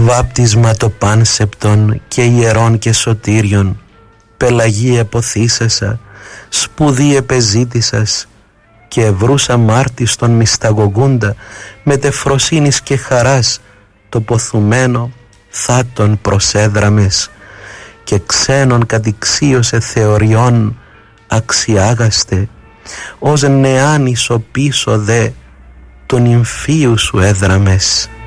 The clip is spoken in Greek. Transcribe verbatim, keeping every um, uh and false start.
βάπτισμα το πάνσεπτον και ιερών και σωτήριον, πελαγή εποθήσεσα, σπουδή επεζήτησας, και ευρούσα μάρτιστον μυσταγωγούντα, με τεφροσύνης και χαράς το ποθουμένο θα τον προσέδραμες, και ξένον κατηξίωσε θεωριών αξιάγαστε, ως νεάνισο πίσω δε τον υμφίου σου έδραμες.